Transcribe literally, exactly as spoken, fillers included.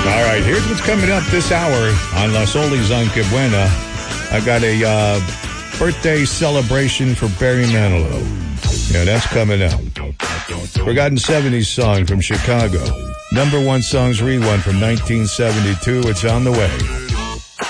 All right, here's what's coming up this hour on Las Olis on Que Buena. I got a uh, birthday celebration for Barry Manilow. Yeah, that's coming up. Forgotten seventies song from Chicago. Number one songs rewind from nineteen seventy-two. It's on the way.